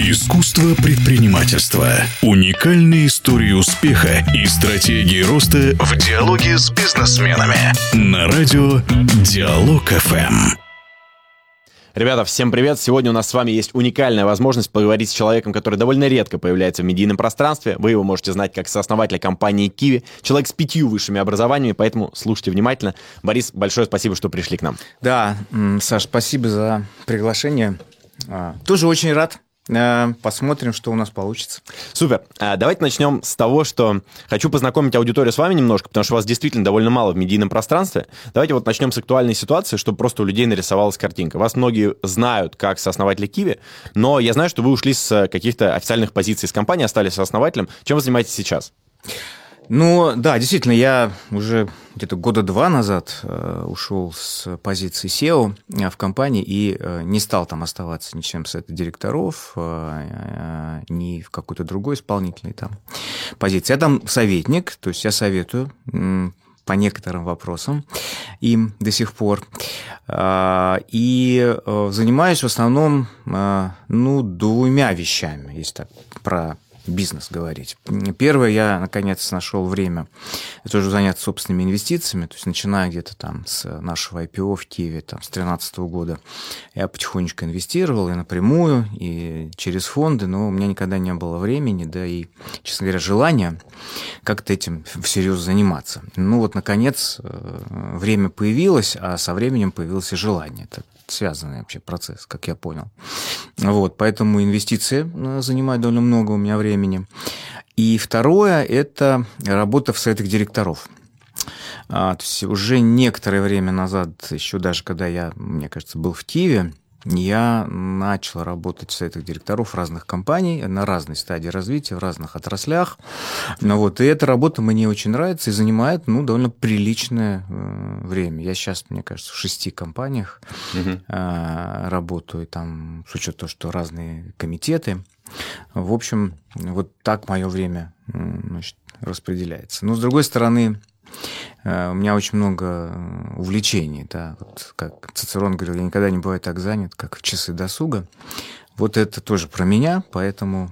Искусство предпринимательства. Уникальные истории успеха и стратегии роста в диалоге с бизнесменами. На радио Диалог ФМ. Ребята, всем привет! Сегодня у нас с вами есть уникальная возможность поговорить с человеком, который довольно редко появляется в медийном пространстве. Вы его можете знать как сооснователя компании Kiwi. Человек с 5 высшими образованиями, поэтому слушайте внимательно. Борис, большое спасибо, что пришли к нам. Да, Саш, спасибо за приглашение. Тоже очень рад. Посмотрим, что у нас получится. Супер. Давайте начнем с того, что хочу познакомить аудиторию с вами немножко, потому что вас действительно довольно мало в медийном пространстве. Давайте вот начнем с актуальной ситуации, чтобы просто у людей нарисовалась картинка. Вас многие знают как сооснователя Kiwi, но я знаю, что вы ушли с каких-то официальных позиций из компании, остались сооснователем. Чем вы занимаетесь сейчас? Ну, да, действительно, я уже где-то года 2 назад ушел с позиции SEO в компании и не стал там оставаться ничем с этой директоров, ни в какой-то другой исполнительной там позиции. Я там советник, то есть я советую по некоторым вопросам им до сих пор. И занимаюсь в основном, двумя вещами, если так про бизнес говорить. Первое, я, наконец, нашел время тоже заняться собственными инвестициями, то есть начиная где-то там с нашего IPO в Киеве, там, с 2013 года, я потихонечку инвестировал и напрямую, и через фонды, но у меня никогда не было времени, да и, честно говоря, желания как-то этим всерьез заниматься. Ну вот, наконец, время появилось, а со временем появилось и желание. Это связанный вообще процесс, как я понял. Вот, поэтому инвестиции занимают довольно много у меня времени. И второе – это работа в советах директоров. То есть уже некоторое время назад, еще даже когда я, мне кажется, был в Киеве, я начал работать в советах директоров разных компаний на разной стадии развития, в разных отраслях. Вот, и эта работа мне очень нравится и занимает довольно приличное время. Я сейчас, мне кажется, в 6 компаниях работаю, там, с учетом того, что разные комитеты. В общем, вот так мое время, распределяется. Но, с другой стороны, у меня очень много увлечений, да, вот как Цицерон говорил, я никогда не бываю так занят, как в часы досуга. Вот это тоже про меня, поэтому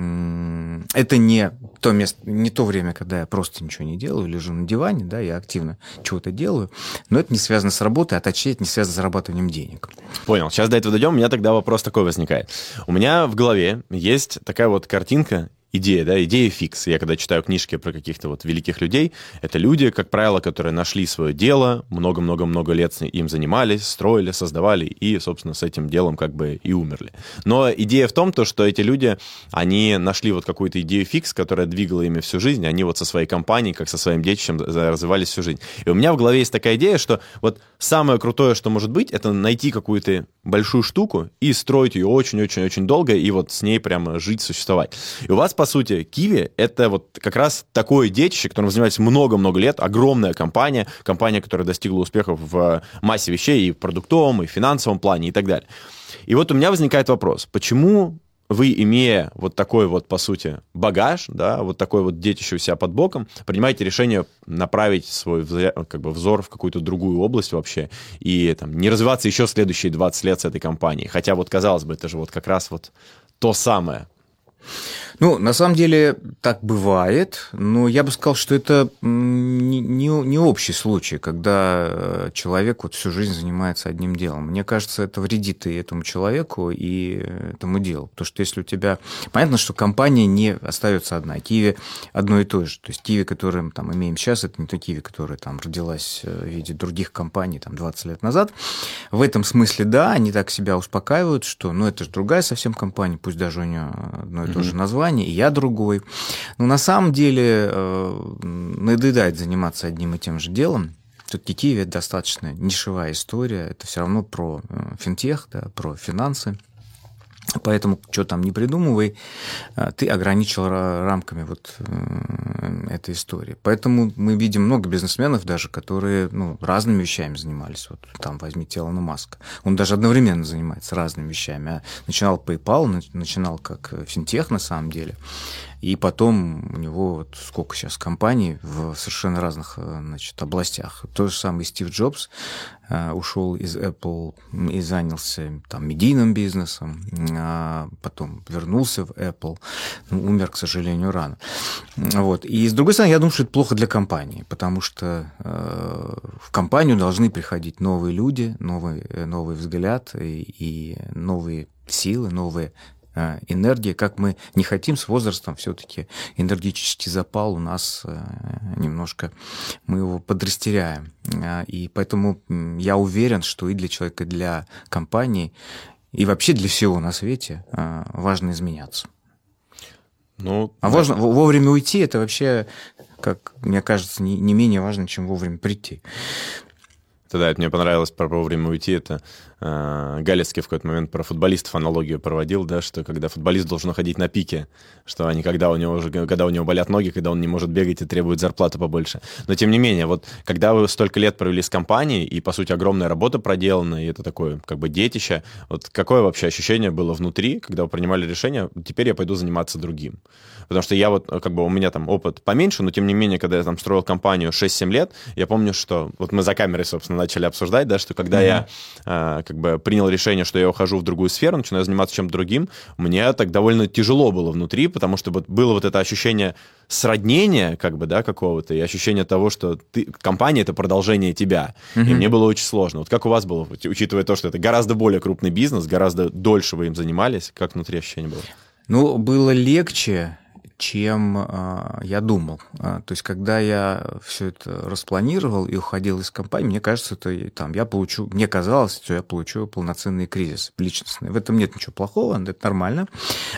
это не то место, не то время, когда я просто ничего не делаю, лежу на диване, да, я активно чего-то делаю, но это не связано с работой, а точнее это не связано с зарабатыванием денег. Понял. Сейчас до этого дойдем, у меня тогда вопрос такой возникает. У меня в голове есть такая вот картинка, идея, да, идея фикс. Я когда читаю книжки про каких-то вот великих людей, это люди, как правило, которые нашли свое дело, много-много-много лет им занимались, строили, создавали и, собственно, с этим делом как бы и умерли. Но идея в том, что эти люди, они нашли вот какую-то идею фикс, которая двигала ими всю жизнь, они вот со своей компанией, как со своим детищем развивались всю жизнь. И у меня в голове есть такая идея, что вот самое крутое, что может быть, это найти какую-то большую штуку и строить ее очень-очень-очень долго, и вот с ней прямо жить, существовать. И у вас, по сути, Kiwi — это вот как раз такое детище, которым вы занимаетесь много-много лет, огромная компания, которая достигла успехов в массе вещей и в продуктовом, и в финансовом плане, и так далее. И вот у меня возникает вопрос, почему вы, имея вот такой вот, по сути, багаж, да, вот такой вот детище у себя под боком, принимаете решение направить свой как бы взор в какую-то другую область вообще и там, не развиваться еще следующие 20 лет с этой компанией? Хотя вот, казалось бы, это же вот как раз вот то самое. На самом деле так бывает, но я бы сказал, что это не общий случай, когда человек вот всю жизнь занимается одним делом. Мне кажется, это вредит и этому человеку, и этому делу. Потому что если у тебя... Понятно, что компания не остается одна. Kiwi одно и то же. То есть Kiwi, который мы там имеем сейчас, это не то Kiwi, которая там родилась в виде других компаний там 20 лет назад. В этом смысле, да, они так себя успокаивают, что это же другая совсем компания, пусть даже у нее одно и то же название, и я другой. Но на самом деле надоедает заниматься одним и тем же делом. Все-таки Kiwi – это достаточно нишевая история. Это все равно про финтех, да, про финансы. Поэтому, что там не придумывай, ты ограничил рамками вот этой истории. Поэтому мы видим много бизнесменов даже, которые разными вещами занимались. Вот там возьмите Илона Маска. Он даже одновременно занимается разными вещами. Начинал PayPal, начинал как финтех на самом деле. И потом у него вот сколько сейчас компаний в совершенно разных, значит, областях. То же самое Стив Джобс ушел из Apple и занялся там медийным бизнесом, потом вернулся в Apple, умер, к сожалению, рано. Вот. И с другой стороны, я думаю, что это плохо для компании, потому что в компанию должны приходить новые люди, новый взгляд и новые силы, новые энергия, как мы не хотим с возрастом, все-таки энергетический запал у нас немножко, мы его подрастеряем. И поэтому я уверен, что и для человека, и для компании, и вообще для всего на свете важно изменяться. Важно вовремя уйти, это вообще, как мне кажется, не менее важно, чем вовремя прийти. Да, это мне понравилось про вовремя уйти. Это Галицкий в какой-то момент про футболистов аналогию проводил, да, что когда футболист должен уходить на пике, что они когда у него болят ноги, когда он не может бегать и требует зарплату побольше. Но тем не менее, вот когда вы столько лет провели с компанией, и, по сути, огромная работа проделана, и это такое, как бы, детище, вот какое вообще ощущение было внутри, когда вы принимали решение, теперь я пойду заниматься другим? Потому что я вот, как бы, у меня там опыт поменьше, но тем не менее, когда я там строил компанию 6-7 лет, я помню, что, вот мы за камерой, собственно, начали обсуждать, да, что когда я как бы принял решение, что я ухожу в другую сферу, начинаю заниматься чем-то другим, мне так довольно тяжело было внутри, потому что вот было вот это ощущение сроднения, как бы, да, какого-то, и ощущение того, что компания — это продолжение тебя. И мне было очень сложно. Вот как у вас было, учитывая то, что это гораздо более крупный бизнес, гораздо дольше вы им занимались, как внутри ощущение было? Было легче, чем я думал. То есть, когда я все это распланировал и уходил из компании, мне кажется, мне казалось, что я получу полноценный кризис личностный. В этом нет ничего плохого, это нормально.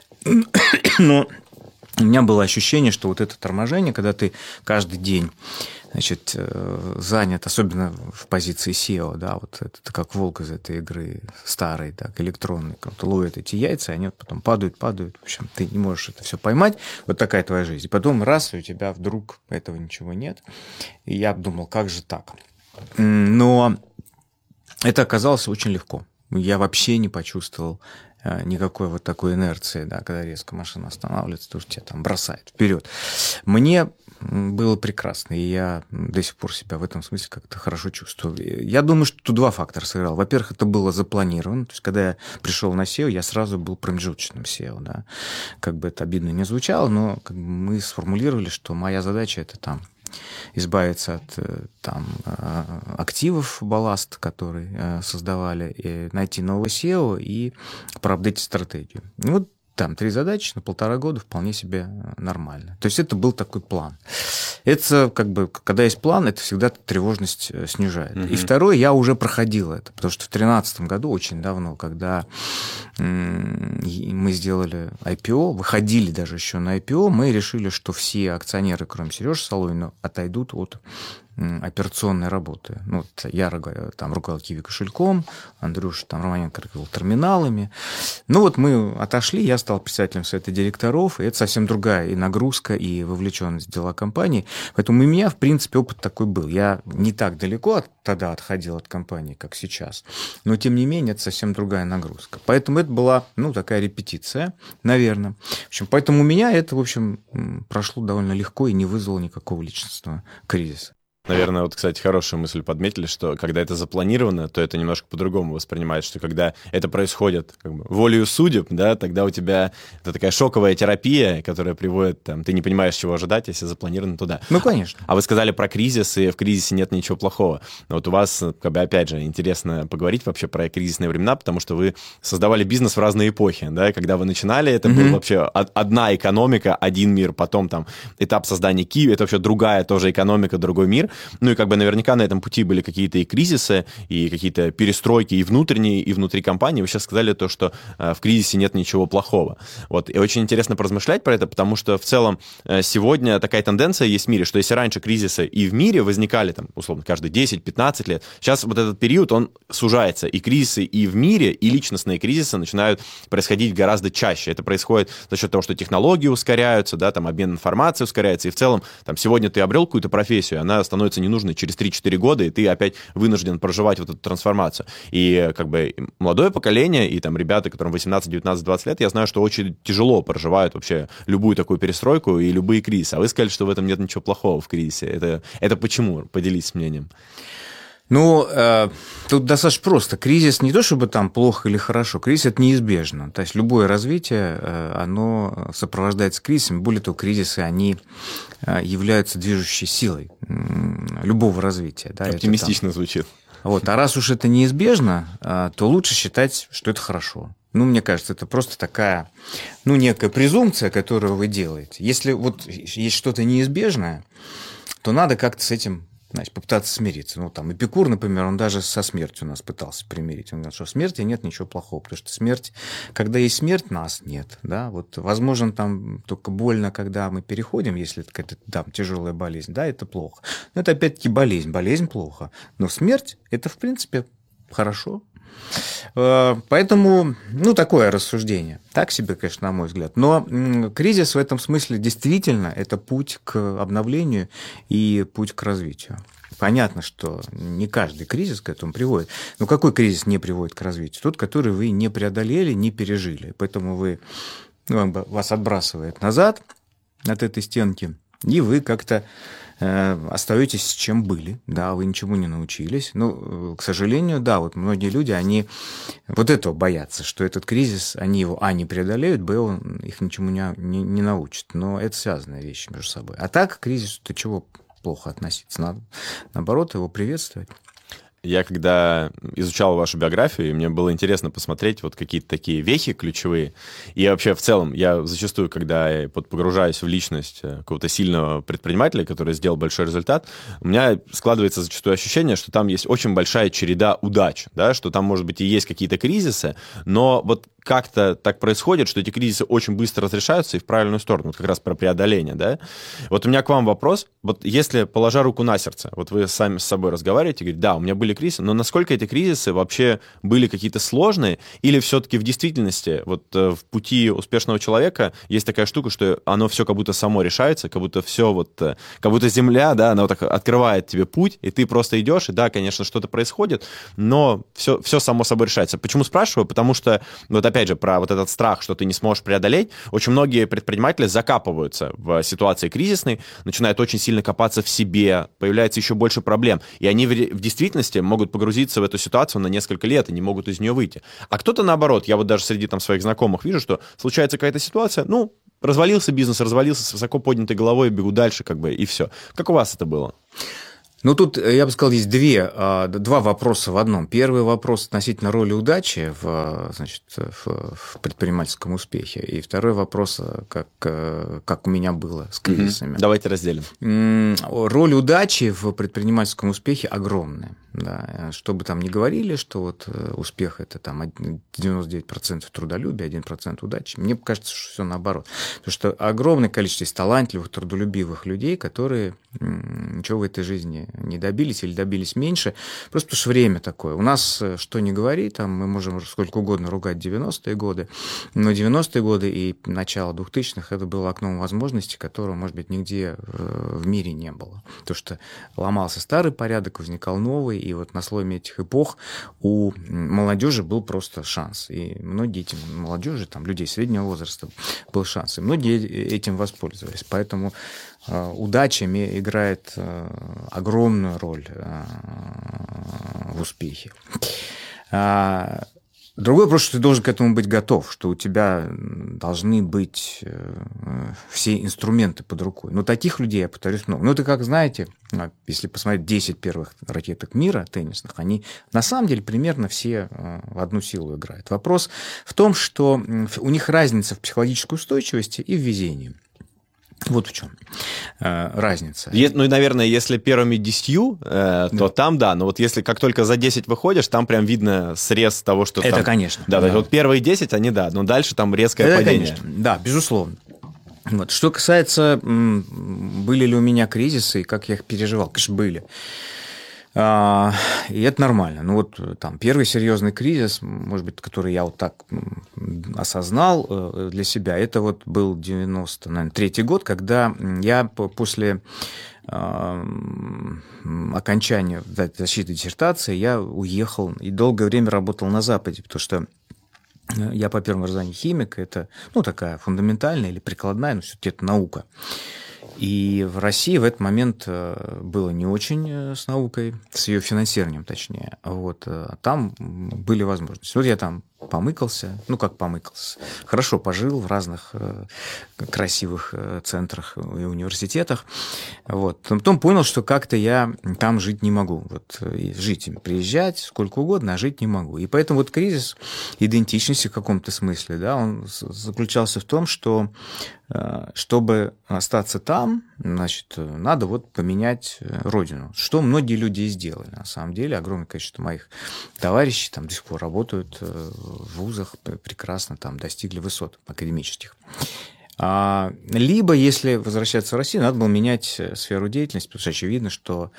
Но у меня было ощущение, что вот это торможение, когда ты каждый день, значит, занят, особенно в позиции SEO, да, вот это как волк из этой игры старой, так, электронной, кто-то ловит эти яйца, они вот потом падают, в общем, ты не можешь это все поймать, вот такая твоя жизнь. И потом раз, и у тебя вдруг этого ничего нет, и я думал, как же так? Но это оказалось очень легко. Я вообще не почувствовал никакой вот такой инерции, да, когда резко машина останавливается, потому что тебя там бросает вперед. Мне было прекрасно, и я до сих пор себя в этом смысле как-то хорошо чувствую. Я думаю, что тут два фактора сыграл. Во-первых, это было запланировано. То есть, когда я пришел на SEO, я сразу был промежуточным SEO. Да. Как бы это обидно не звучало, но как бы мы сформулировали, что моя задача — это там избавиться от активов балласт, которые создавали, и найти новое SEO и проапдейтить стратегию. И вот там 3 задачи на 1,5 года вполне себе нормально. То есть это был такой план. Это как бы, когда есть план, это всегда тревожность снижает. И второе, я уже проходил это, потому что в 2013 году, очень давно, когда мы сделали IPO, выходили даже еще на IPO, мы решили, что все акционеры, кроме Сережи Соловьева, отойдут от операционной работы. Я там руководил Киви кошельком, Андрюша там Романенко руководил терминалами. Мы отошли, я стал председателем совета директоров, и это совсем другая и нагрузка, и вовлеченность в дела компании. Поэтому у меня, в принципе, опыт такой был. Я не так далеко тогда отходил от компании, как сейчас, но, тем не менее, это совсем другая нагрузка. Поэтому это была, такая репетиция, наверное. В общем, поэтому у меня это, в общем, прошло довольно легко и не вызвало никакого личностного кризиса. Наверное, вот, кстати, хорошую мысль подметили, что когда это запланировано, то это немножко по-другому воспринимается, что когда это происходит как бы волею судеб, да, тогда у тебя это такая шоковая терапия, которая приводит, ты не понимаешь, чего ожидать, если запланировано туда. Конечно. А вы сказали про кризис, и в кризисе нет ничего плохого. Но вот у вас, опять же, интересно поговорить вообще про кризисные времена, потому что вы создавали бизнес в разные эпохи, да, когда вы начинали, это была вообще одна экономика, один мир, потом там этап создания Киви, это вообще другая тоже экономика, другой мир. И как бы наверняка на этом пути были какие-то и кризисы, и какие-то перестройки и внутренние, и внутри компании. Вы сейчас сказали то, что в кризисе нет ничего плохого. Вот. И очень интересно поразмышлять про это, потому что в целом сегодня такая тенденция есть в мире, что если раньше кризисы и в мире возникали, условно, каждые 10-15 лет, сейчас вот этот период, он сужается. И кризисы и в мире, и личностные кризисы начинают происходить гораздо чаще. Это происходит за счет того, что технологии ускоряются, да, обмен информацией ускоряется, и в целом сегодня ты обрел какую-то профессию, она становится становятся ненужны через 3-4 года, и ты опять вынужден проживать вот эту трансформацию. И как бы молодое поколение, и там ребята, которым 18, 19, 20 лет, я знаю, что очень тяжело проживают вообще любую такую перестройку и любые кризисы. А вы сказали, что в этом нет ничего плохого в кризисе. Это почему? Поделитесь мнением. Ну, тут достаточно просто. Кризис не то, чтобы там плохо или хорошо. Кризис – это неизбежно. То есть любое развитие, оно сопровождается кризисами. Более того, кризисы, они являются движущей силой любого развития. Да, оптимистично звучит. Вот. А раз уж это неизбежно, то лучше считать, что это хорошо. Ну, мне кажется, это просто такая, ну, некая презумпция, которую вы делаете. Если вот есть что-то неизбежное, то надо как-то с этим, значит, попытаться смириться. Ну, там, Эпикур, например, он даже со смертью нас пытался примирить. Он говорит, что в смерти нет ничего плохого, потому что смерть, когда есть смерть, нас нет. Да? Вот, возможно, там только больно, когда мы переходим, если это какая-то там тяжелая болезнь, да, это плохо. Но это опять-таки болезнь плохо. Но смерть – это, в принципе, хорошо. Поэтому, ну, такое рассуждение. Так себе, конечно, на мой взгляд. Но кризис в этом смысле действительно это путь к обновлению и путь к развитию. Понятно, что не каждый кризис к этому приводит. Но какой кризис не приводит к развитию? Тот, который вы не преодолели, не пережили. Поэтому вас отбрасывает назад от этой стенки, и вы как-то остаетесь с чем были, да, вы ничему не научились. Ну, к сожалению, да, вот многие люди, они вот этого боятся, что этот кризис, они его, не преодолеют, он их ничему не научит. Но это связанные вещи между собой. А так, к кризису-то чего плохо относиться? Надо, наоборот, его приветствовать. Я когда изучал вашу биографию, мне было интересно посмотреть вот какие-то такие вехи ключевые. И вообще в целом я зачастую, когда я погружаюсь в личность какого-то сильного предпринимателя, который сделал большой результат, у меня складывается зачастую ощущение, что там есть очень большая череда удач, да, что там, может быть, и есть какие-то кризисы, но вот как-то так происходит, что эти кризисы очень быстро разрешаются и в правильную сторону. Вот как раз про преодоление, да. Вот у меня к вам вопрос. Вот если, положа руку на сердце, вот вы сами с собой разговариваете, говорите, да, у меня были кризисы, но насколько эти кризисы вообще были какие-то сложные, или все-таки в действительности вот в пути успешного человека есть такая штука, что оно все как будто само решается, как будто все вот, как будто земля, да, она вот так открывает тебе путь, и ты просто идешь, и да, конечно, что-то происходит, но все само собой решается. Почему спрашиваю? Потому что, вот опять же, про вот этот страх, что ты не сможешь преодолеть, очень многие предприниматели закапываются в ситуации кризисной, начинают очень сильно копаться в себе, появляется еще больше проблем, и они в действительности могут погрузиться в эту ситуацию на несколько лет и не могут из нее выйти. А кто-то наоборот, я вот даже среди там своих знакомых вижу, что случается какая-то ситуация, ну, развалился бизнес, развалился с высоко поднятой головой, бегу дальше, как бы, и все. Как у вас это было? Ну, тут, я бы сказал, есть два вопроса в одном. Первый вопрос относительно роли удачи в предпринимательском успехе. И второй вопрос, как у меня было с кризисами. Давайте разделим. Роль удачи в предпринимательском успехе огромная. Да. Что бы там ни говорили, что вот успех – это там 99% трудолюбия, 1% удачи. Мне кажется, что все наоборот. Потому что огромное количество есть талантливых, трудолюбивых людей, которые ничего в этой жизни не добились или добились меньше, просто потому что время такое. У нас, что ни говори, там мы можем сколько угодно ругать 90-е годы, но 90-е годы и начало 2000-х это было окном возможностей, которого, может быть, нигде в мире не было. Потому что ломался старый порядок, возникал новый, и вот на сломе этих эпох у молодежи был просто шанс. И многие этим молодежи, там, людей среднего возраста, был шанс. И многие этим воспользовались. Поэтому удача играет огромную роль в успехе. Другой вопрос, что ты должен к этому быть готов, что у тебя должны быть все инструменты под рукой. Но таких людей, я повторюсь, много. Ну, это как, знаете, если посмотреть 10 первых ракеток мира теннисных, они на самом деле примерно все в одну силу играют. Вопрос в том, что у них разница в психологической устойчивости и в везении. Вот в чем разница. Ну и, наверное, если первыми 10, то там, да. Но вот если как только за 10 выходишь, там прям видно срез того, что это там... Это, конечно. Да, да. Вот первые 10, они, да. Но дальше там резкое это, падение. Конечно. Да, безусловно. Вот. Что касается, были ли у меня кризисы и как я их переживал. Конечно, были. И это нормально. Ну вот там первый серьезный кризис, может быть, который я вот так осознал для себя, это вот был 93-й год, когда я после окончания защиты диссертации я уехал и долгое время работал на Западе, потому что я по первому образованию химик, это такая фундаментальная или прикладная, но все-таки это наука. И в России в этот момент было не очень с наукой, с ее финансированием, точнее. Там были возможности. Я там помыкался, хорошо пожил в разных красивых центрах и университетах. Потом понял, что как-то я там жить не могу. Приезжать сколько угодно, а жить не могу. И поэтому кризис идентичности в каком-то смысле, да, он заключался в том, что чтобы остаться там, надо поменять родину. Что многие люди и сделали, на самом деле. Огромное количество моих товарищей там до сих пор работают в вузах, прекрасно там достигли высот академических. Либо, если возвращаться в Россию, надо было менять сферу деятельности, потому что очевидно, что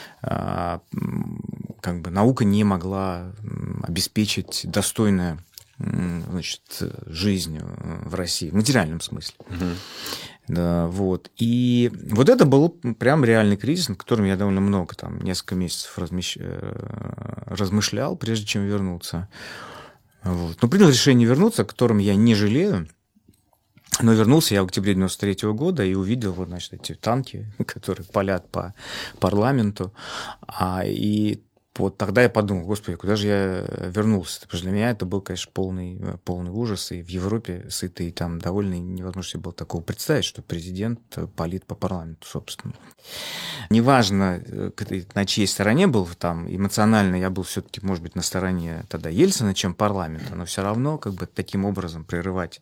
наука не могла обеспечить достойную жизнь в России, в материальном смысле. Да, И это был прям реальный кризис, над которым я довольно много, несколько месяцев размышлял, прежде чем вернуться. Но принял решение вернуться, о котором я не жалею. Но вернулся я в октябре 1993 года и увидел эти танки, которые палят по парламенту. И тогда я подумал, господи, куда же я вернулся? Потому что для меня это был, конечно, полный ужас. И в Европе сытый, и там довольно невозможно себе было такого представить, что президент палит по парламенту, собственно. Неважно, на чьей стороне был, эмоционально я был все-таки, может быть, на стороне тогда Ельцина, чем парламента, но все равно таким образом прерывать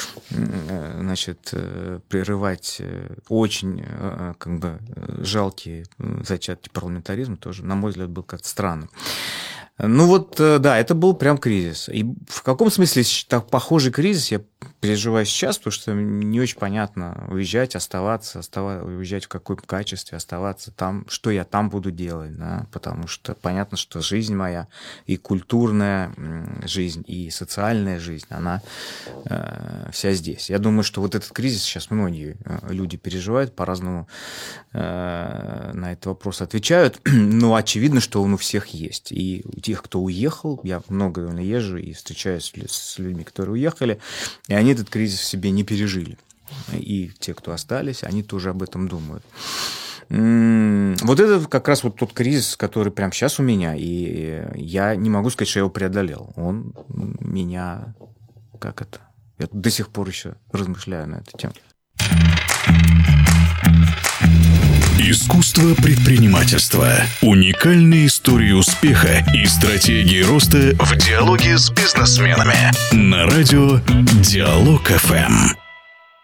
очень жалкие зачатки парламентаризма тоже, на мой взгляд, был как-то странно. Да, это был прям кризис. И в каком смысле похожий кризис я переживаю сейчас, потому что не очень понятно уезжать, оставаться, уезжать в каком качестве, оставаться там, что я там буду делать, да, потому что понятно, что жизнь моя, и культурная жизнь, и социальная жизнь, она вся здесь. Я думаю, что этот кризис сейчас многие люди переживают, по-разному на этот вопрос отвечают, но очевидно, что он у всех есть. И у тех, кто уехал, я много езжу и встречаюсь с людьми, которые уехали, и они этот кризис в себе не пережили. И те, кто остались, они тоже об этом думают. Это как раз тот кризис, который прямо сейчас у меня, и я не могу сказать, что я его преодолел. Он меня... Я до сих пор еще размышляю на эту тему. Искусство предпринимательства. Уникальные истории успеха и стратегии роста в диалоге с бизнесменами. На радио Диалог ФМ.